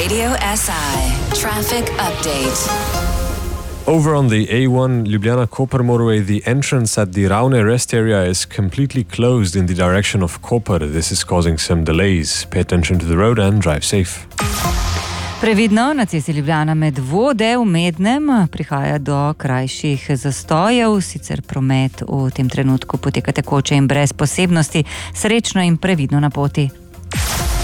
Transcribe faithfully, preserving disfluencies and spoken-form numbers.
Radio S I traffic update. Over on the A one Ljubljana-Koper motorway, the entrance at the Ravne rest area is completely closed in the direction of Koper. This is causing some delays. Pay attention to the road and drive safe. Previdno, na cesti Ljubljana med Vode v Mednem prihaja do krajših zastojev, sicer promet v tem trenutku poteka tekoče in brez posebnosti. Srečno in previdno na poti.